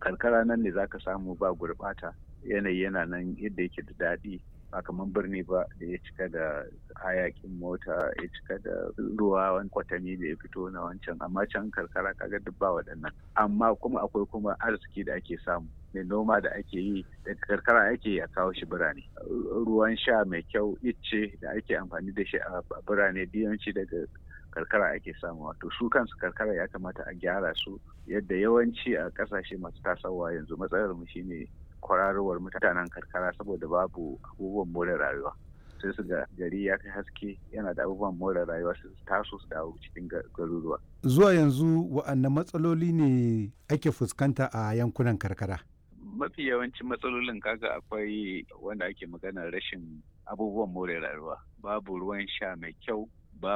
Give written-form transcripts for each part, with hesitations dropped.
karkara nan ne zaka samu ba gurɓata, yanayi yana nan yadda yake da daɗi, ba kamar birni ba da ya cika da hayakin mota, ya cika da ruwa wani kwatami da ya fito na wancan, amma can karkara kaga duk ba waɗannan. Amma kuma akwai kuma arziki da ake samu, mai noma da ake yi daga karkara ake a kawo shi birane. Ruwan sha mai kyau, icce da ake amfani da shi a birane yawanci daga karkara ake samu. Wato su kansu karkara ya kamata a gyara su, yadda yawanci a ƙasashe masu tasowa yanzu matsalar mu shine kwararowar mutanen karkara saboda babu abubuwan more rayuwa. Sai su ga gari ya kai haske, yana da abubuwan more rayuwa, su taso su dawo cikin garuruwa. Zuwa yanzu wa'anne matsaloli ne ake fuskanta a yankunan karkara? Mafi yawancin matsalolin kaga akwai wanda ake maganar rashin abubuwan more rayuwa. Babu ruwan sha mai kyau,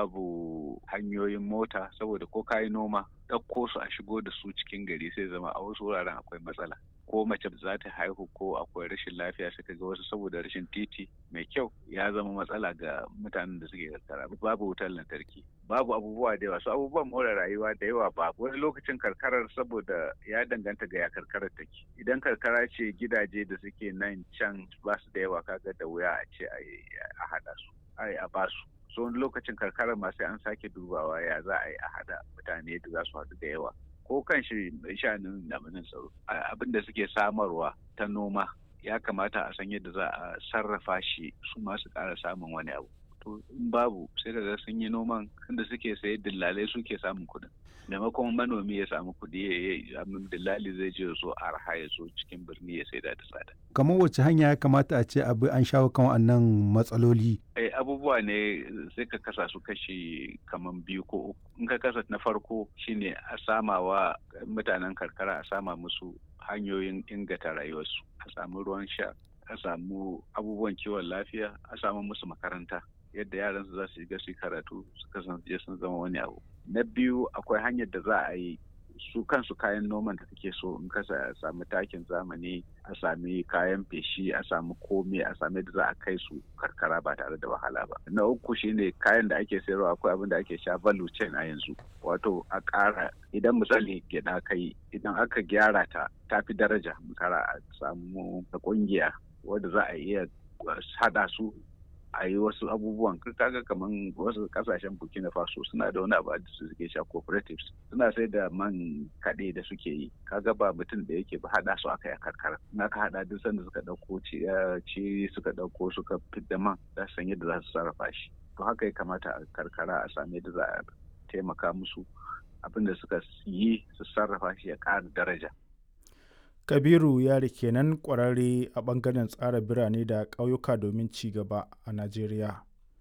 babu hanyoyin mota, saboda ko kayi noma ɗauko su a shigo da su cikin gari sai zama a wasu wuraren akwai matsala. Ko mace za ta haihu ko akwai rashin lafiya suka ga wasu saboda rashin titi mai kyau ya zama matsala ga mutanen da suke karkara. Babu wutar lantarki, babu abubuwa da yawa, su abubuwan more rayuwa da yawa ba. Wani lokacin karkarar saboda ya danganta ga ya karkarar take. Idan karkara ce gidaje da suke nan can ba su da yawa, kaga da wuya a ce a haɗa su, a ba su. So wani lokacin karkarar ma sai an sake dubawa ya za a yi a haɗa mutane da za su haɗu da yawa. Ko kan shi sha'anin zamanin tsaro, abin da suke samarwa ta noma ya kamata a san yadda za a sarrafa shi su masu ƙara samun wani abu. To in babu sai da sun yi noman, inda suke saye dillalai suke samun kuɗin. Maimakon manomi ya samu kuɗi, dillali zai je so arha ya so cikin birni ya saida da tsada. Kamar wacce hanya ya kamata a ce abu an shawo kan wannan matsaloli? Abubuwa ne sai ka kasa su kashi kamar 2 ko 3. In ka kasa na farko shine a samawa mutanen karkara, a sama musu hanyoyin inganta rayuwarsu, a samu ruwan sha, a samu abubuwan kiwon lafiya, a samu musu makaranta yadda yaran su za su shiga su karatu su kasance sun zama wani abu. Na biyu akwai hanyar da za a yi su kansu kayan noman da kake so, in ka sami takin zamani, a sami kayan feshi, a sami komai, a sami da za a kai su karkara ba tare da wahala ba. Na uku shine kayan da ake sayarwa, akwai abin da ake sha value chain a yanzu, wato a ƙara. Idan misali gyaɗa kai, idan aka gyara ta fi daraja, kara a samu ƙungiya wadda za a iya haɗa su a yi wasu abubuwan. Kaga kamar wasu kasashen Burkina Faso suna da wani abu da suke sha cooperatives, suna sai da man kaɗe da suke yi. Kaga ba mutum da yake ba, haɗa su aka yi a karkara. In aka haɗa duk sanda suka ɗauko ci suka ɗauko suka fidda man, za su san yadda za su sarrafa shi. To haka ya kamata a karkara a sami yadda za a taimaka musu, abin da suka yi su sarrafa shi ya ƙara daraja. Kabiru Yari kenan, ƙwararre a ɓangaren tsara birane da ƙauyuka domin ci gaba a Najeriya.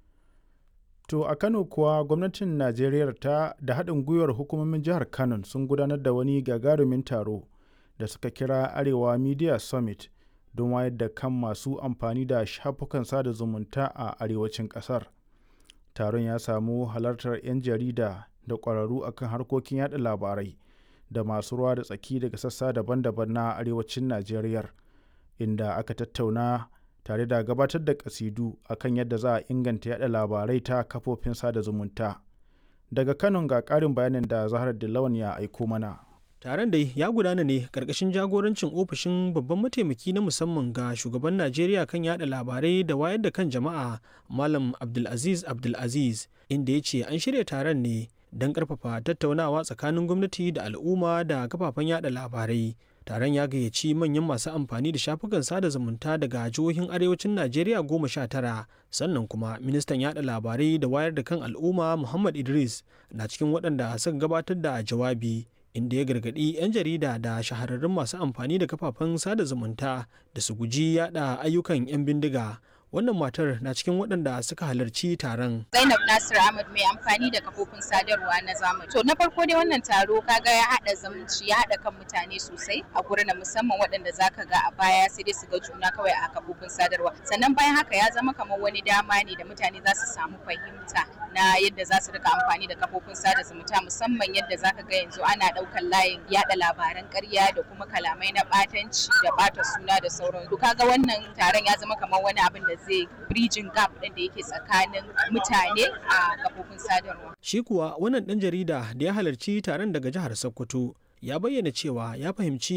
To a Kano kuwa gwamnatin Najeriya da haɗin gwiwar hukumomin jihar Kano sun gudanar da wani gagarumin taro da suka kira Arewa Media Summit don wayar da kan masu amfani da shafukan sada zumunta a arewacin ƙasar. Taron ya samu halartar 'yan jarida da ƙwararru akan harkokin yaɗa labarai da masu ruwa da tsaki daga sassa daban-daban na arewacin Najeriya, inda aka tattauna tare da gabatar da kasidu akan yadda za a inganta yada labarai ta kafofin sada zumunta. Daga Kano ga ƙarin bayanin da Zahar Dillawan ya aiko mana. Taron dai ya gudana ne ƙarƙashin jagorancin ofishin babban mataimaki na musamman ga shugaban Najeriya kan yada labarai da wayar da kan jama'a, Malam Abdulaziz, inda ya ce an shirya taron ne don ƙarfafa tattaunawa tsakanin gwamnati da al'umma da kafafen yada labarai. Taron ya gayyaci manyan masu amfani da shafukan sada zumunta daga jihohin arewacin Najeriya 19, sannan kuma ministan yada labarai da wayar da kan al'umma Muhammad Idris na cikin waɗanda suka gabatar da jawabi, inda ya gargaɗi 'yan jarida da shahararrun masu amfani da kafafen sada zumunta da su guji yada ayyukan 'yan bindiga. Wannan matar na cikin waɗanda suka halarci taron. Zainab Nasir Ahmad, mai amfani da kafofin sadarwa na zamani. To na farko dai wannan taro kaga ya haɗa zumunci, ya haɗa kan mutane sosai a gurin, musamman waɗanda zaka ga a baya sai dai su ga juna kawai a kafofin sadarwa. Sannan bayan haka ya zama kamar wani dama ne da mutane za su samu fahimta na yadda za su rika amfani da kafofin sada zumunta, musamman yadda zaka ga yanzu ana ɗaukar layin yaɗa labaran ƙarya da kuma kalamai na ɓatanci da ɓata suna da sauran. To kaga wannan taron ya zama kamar wani abin da zai bridging gap ɗin da yake tsakanin mutane a kafofin sadarwa. Shi kuwa wannan ɗan jarida da ya halarci taron daga jihar Sokoto ya bayyana cewa ya fahimci